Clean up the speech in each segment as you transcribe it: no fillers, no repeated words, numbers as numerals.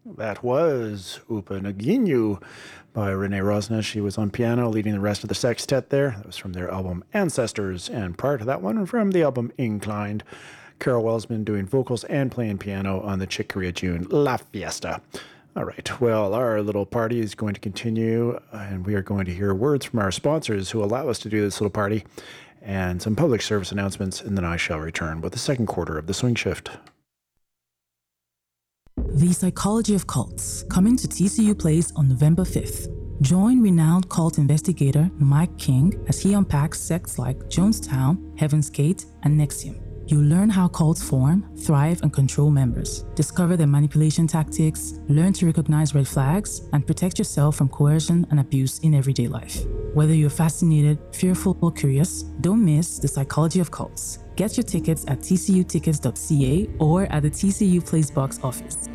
That was Upa Naginyu by Renee Rosnes. She was on piano, leading the rest of the sextet there. That was from their album Ancestors, and part of that one from the album Inclined. Carol Welsman doing vocals and playing piano on the Chick Corea June La Fiesta. All right, well, our little party is going to continue, and we are going to hear words from our sponsors who allow us to do this little party, and some public service announcements, and then I shall return with the second quarter of the Swing Shift. The Psychology of Cults, coming to TCU Place on November 5th. Join renowned cult investigator Mike King as he unpacks sects like Jonestown, Heaven's Gate, and NXIVM. You'll learn how cults form, thrive, and control members. Discover their manipulation tactics, learn to recognize red flags, and protect yourself from coercion and abuse in everyday life. Whether you're fascinated, fearful, or curious, don't miss The Psychology of Cults. Get your tickets at tcutickets.ca or at the TCU Place box office.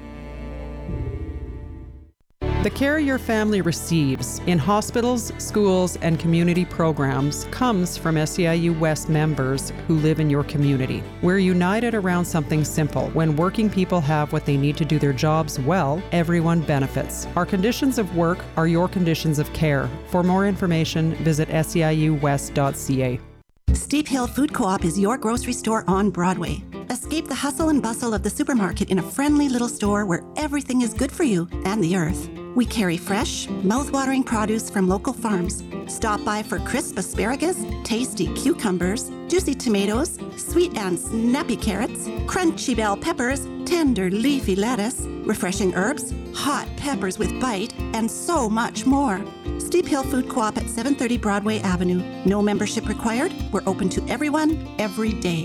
The care your family receives in hospitals, schools, and community programs comes from SEIU West members who live in your community. We're united around something simple. When working people have what they need to do their jobs well, everyone benefits. Our conditions of work are your conditions of care. For more information, visit seiuwest.ca. Steep Hill Food Co-op is your grocery store on Broadway. Escape the hustle and bustle of the supermarket in a friendly little store where everything is good for you and the earth. We carry fresh, mouth-watering produce from local farms. Stop by for crisp asparagus, tasty cucumbers, juicy tomatoes, sweet and snappy carrots, crunchy bell peppers, tender leafy lettuce, refreshing herbs, hot peppers with bite, and so much more. Steep Hill Food Co-op at 730 Broadway Avenue. No membership required. We're open to everyone, every day.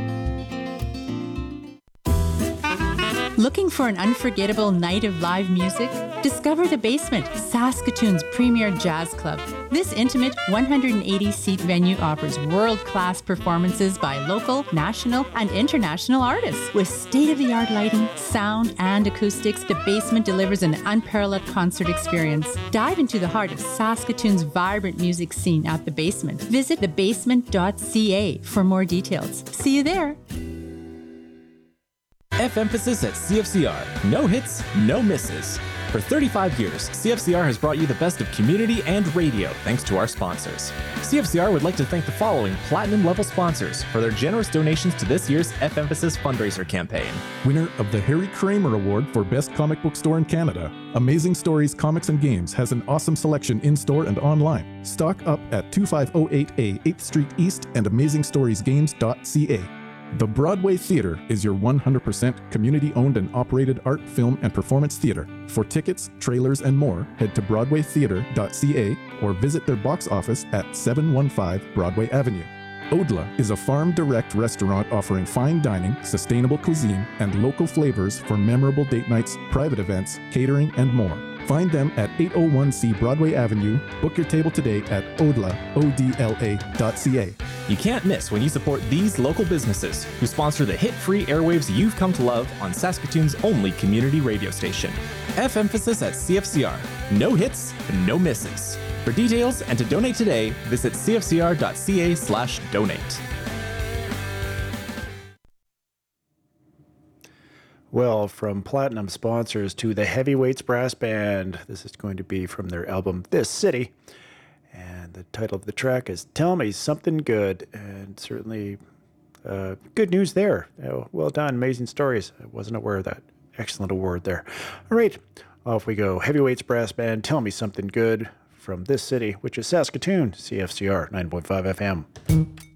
Looking for an unforgettable night of live music? Discover The Basement, Saskatoon's premier jazz club. This intimate 180-seat venue offers world-class performances by local, national, and international artists. With state-of-the-art lighting, sound, and acoustics, The Basement delivers an unparalleled concert experience. Dive into the heart of Saskatoon's vibrant music scene at The Basement. Visit thebasement.ca for more details. See you there. F-Emphasis at CFCR. No hits, no misses. For 35 years, CFCR has brought you the best of community and radio thanks to our sponsors. CFCR would like to thank the following platinum-level sponsors for their generous donations to this year's F-Emphasis fundraiser campaign. Winner of the Harry Kramer Award for Best Comic Book Store in Canada, Amazing Stories Comics and Games has an awesome selection in-store and online. Stock up at 2508A 8th Street East and AmazingStoriesGames.ca. The Broadway Theatre is your 100% community-owned and operated art, film, and performance theatre. For tickets, trailers, and more, head to BroadwayTheatre.ca or visit their box office at 715 Broadway Avenue. Odla is a farm-direct restaurant offering fine dining, sustainable cuisine, and local flavors for memorable date nights, private events, catering, and more. Find them at 801C Broadway Avenue. Book your table today at odla.ca. You can't miss when you support these local businesses who sponsor the hit-free airwaves you've come to love on Saskatoon's only community radio station. F-Emphasis at CFCR. No hits, no misses. For details and to donate today, visit cfcr.ca/donate. Well, from platinum sponsors to the Heavyweights Brass Band, this is going to be from their album This City. And the title of the track is Tell Me Something Good. And certainly good news there. Well done, amazing stories. I wasn't aware of that. Excellent award there. All right, off we go. Heavyweights Brass Band, Tell Me Something Good from This City, which is Saskatoon, CFCR 9.5 FM.